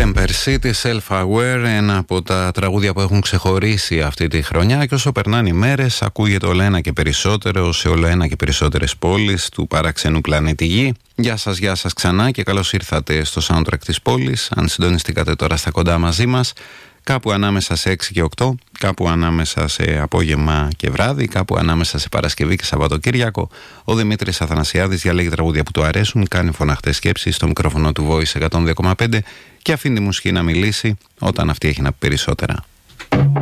Temper City, Self-Aware, ένα από τα τραγούδια που έχουν ξεχωρίσει αυτή τη χρονιά, και όσο περνάνε οι μέρες ακούγεται όλο ένα και περισσότερο σε όλο ένα και περισσότερες πόλεις του παραξενού πλανήτη Γη. Γεια σας ξανά και καλώς ήρθατε στο soundtrack της πόλης. Αν συντονιστήκατε τώρα στα κοντά μαζί μας, κάπου ανάμεσα σε 6 και 8, κάπου ανάμεσα σε απόγευμα και βράδυ, κάπου ανάμεσα σε Παρασκευή και Σαββατοκύριακο, ο Δημήτρης Αθανασιάδης διαλέγει τραγούδια που του αρέσουν, κάνει φωναχτές σκέψεις στο μικρόφωνο του Voice 102,5 και αφήνει τη μουσική να μιλήσει όταν αυτή έχει να πει περισσότερα.